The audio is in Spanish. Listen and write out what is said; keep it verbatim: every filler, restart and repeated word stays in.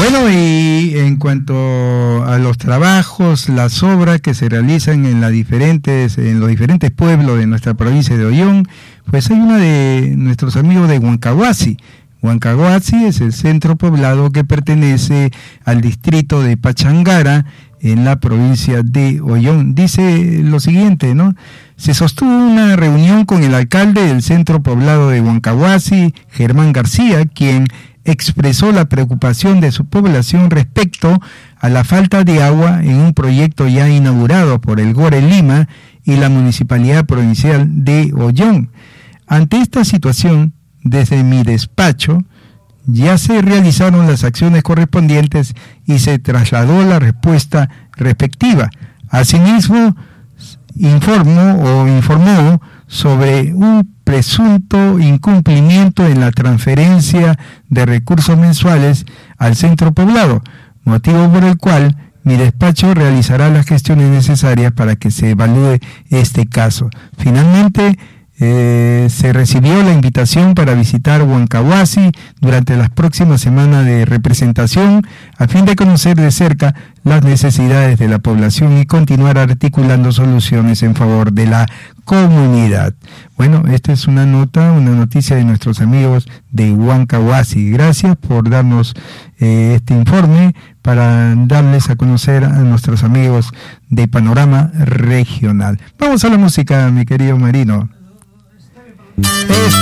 Bueno, y en cuanto a los trabajos, las obras que se realizan en las diferentes, en los diferentes pueblos de nuestra provincia de Ollón, pues hay una de nuestros amigos de Huancahuasi. Huancahuasi es el centro poblado que pertenece al distrito de Pachangara, en la provincia de Ollón. Dice lo siguiente, ¿no? Se sostuvo una reunión con el alcalde del centro poblado de Huancahuasi, Germán García, quien expresó la preocupación de su población respecto a la falta de agua en un proyecto ya inaugurado por el Gore Lima y la Municipalidad Provincial de Ollón. Ante esta situación, desde mi despacho, ya se realizaron las acciones correspondientes y se trasladó la respuesta respectiva. Asimismo, informó o informó sobre un presunto incumplimiento en la transferencia de recursos mensuales al centro poblado, motivo por el cual mi despacho realizará las gestiones necesarias para que se evalúe este caso. Finalmente, Eh, se recibió la invitación para visitar Huancahuasi durante las próximas semanas de representación a fin de conocer de cerca las necesidades de la población y continuar articulando soluciones en favor de la comunidad. Bueno, esta es una nota, una noticia de nuestros amigos de Huancahuasi. Gracias por darnos eh, este informe para darles a conocer a nuestros amigos de Panorama Regional. Vamos a la música, mi querido Marino. Es